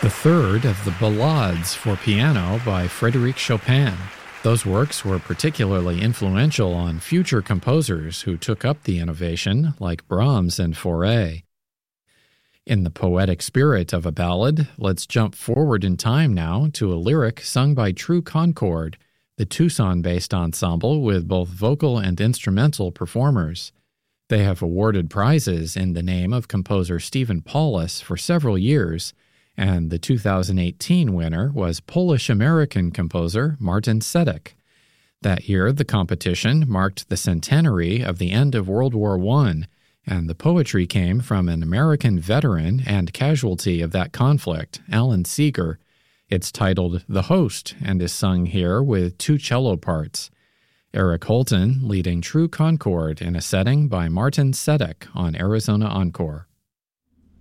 The third of the Ballades for piano by Frédéric Chopin. Those works were particularly influential on future composers who took up the innovation, like Brahms and Fauré. In the poetic spirit of a ballad, let's jump forward in time now to a lyric sung by True Concord, the Tucson-based ensemble with both vocal and instrumental performers. They have awarded prizes in the name of composer Stephen Paulus for several years, and the 2018 winner was Polish-American composer Martin Sedek. That year, the competition marked the centenary of the end of World War I, and the poetry came from an American veteran and casualty of that conflict, Alan Seeger. It's titled The Host and is sung here with 2 cello parts. Eric Holton leading True Concord in a setting by Martin Sedek on Arizona Encore.